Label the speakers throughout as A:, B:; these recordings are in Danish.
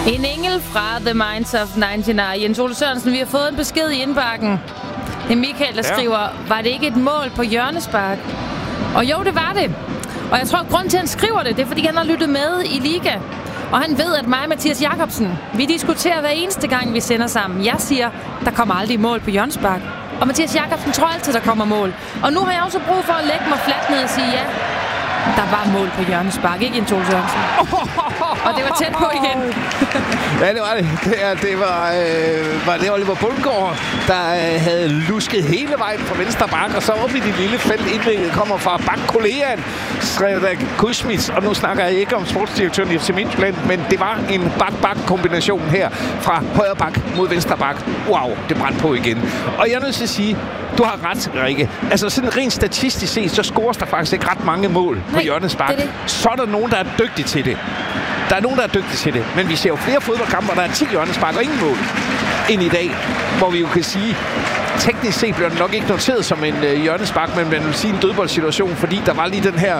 A: En engel fra The Minds of 99. Jens Ole Sørensen, vi har fået en besked i indbakken. Det er Michael, der skriver, var det ikke et mål på hjørnespark? Og jo, det var det. Og jeg tror, at grunden til, at han skriver det, det er, fordi han har lyttet med i Liga. Og han ved, at mig og Mathias Jakobsen, vi diskuterer hver eneste gang, vi sender sammen. Jeg siger, der kommer aldrig mål på hjørnespark. Og Mathias Jakobsen tror altid, der kommer mål. Og nu har jeg også brug for at lægge mig fladt ned og sige ja. Der var mål på hjørnespark, ikke Jens Ole Sørensen? Og det var tæt på igen.
B: Ja, det var det. Det var Oliver Bundgaard, der havde lusket hele vejen fra venstre bak, og så op i det lille felt. Indlægget kommer fra bakkollegaen, Sredak Kuzmic. Og nu snakker jeg ikke om sportsdirektøren i FC Midtjylland, men det var en bak-bak-kombination her fra højre bak mod venstre bak. Wow, det brændte på igen. Og jeg er nødt til at sige, du har ret, Rikke. Altså sådan rent statistisk set, så scores der faktisk ikke ret mange mål på hjørnespark. Så er der nogen, der er dygtige til det. Der er nogen, der er dygtige til det. Men vi ser jo flere fodboldkampe, hvor der er 10 hjørnespark og ingen mål end i dag. Hvor vi jo kan sige, teknisk set bliver den nok ikke noteret som en hjørnespark, men man vil sige en dødboldsituation, fordi der var lige den her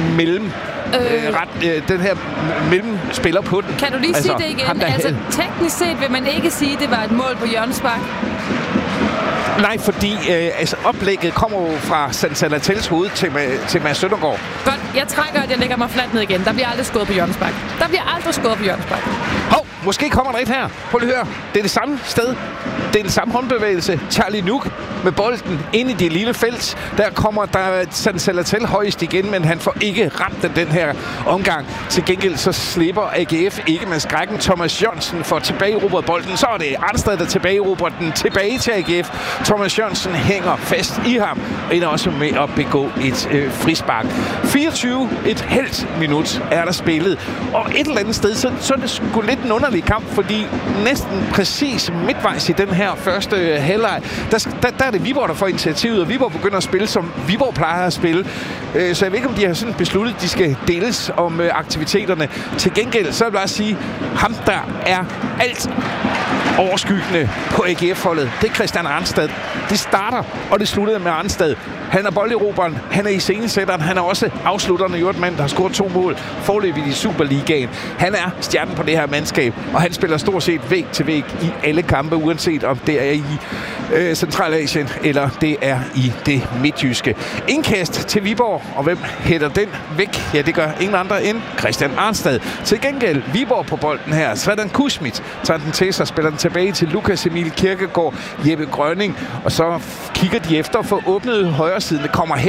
B: den her mellemspiller på den.
A: Kan du lige sige det igen? Altså teknisk set vil man ikke sige, at det var et mål på hjørnespark.
B: Nej, fordi oplægget kommer jo fra Santalatels hoved til Mads Søndergaard.
A: Godt, jeg trækker, at jeg lægger mig fladt ned igen. Der bliver aldrig skåret på hjørnespark. Der bliver aldrig skåret på hjørnespark.
B: Hov, måske kommer der et her. Prøv lige at høre. Det er det samme sted. Det er den samme håndbevægelse. Charlie Nuk med bolden ind i det lille felt. Der kommer der Santalatel højst igen, men han får ikke ramt den her omgang. Til gengæld så slipper AGF ikke med skrækken. Thomas Jørgensen får tilbageerobret bolden. Så er det Arnstad, der tilbageerobrer den tilbage til AGF. Thomas Jørgensen hænger fast i ham og ender også med at begå et frispark. 24, et halvt minut er der spillet. Og et eller andet sted, så er det sgu lidt en underlig kamp, fordi næsten præcis midtvejs i den her første halvleg, der er det Viborg, der får initiativet, og Viborg begynder at spille, som Viborg plejer at spille. Så jeg ved ikke, om de har sådan besluttet, at de skal deles om aktiviteterne. Til gengæld, så vil jeg bare sige, ham der er alt overskyggende på AGF-holdet. Det er Christian Arnstad. Det starter, og det sluttede med Arnstad. Han er bolderoberen, han er iscenesætteren, han er også afslutterne i mand, der har scoret 2 mål foreløbigt i Superligaen. Han er stjernen på det her mandskab, og han spiller stort set væg til væg i alle kampe, uanset om det er i Centralasien eller det er i det midtjyske. Indkast til Viborg, og hvem hætter den væk? Ja, det gør ingen andre end Christian Arnstad. Til gengæld Viborg på bolden her. Sredak Kuzmic tager den til sig, spiller den tilbage til Lukas Emil Kirkegaard, Jeppe Grønning, og så kigger de efter at få åbnet højre siden. Det kommer her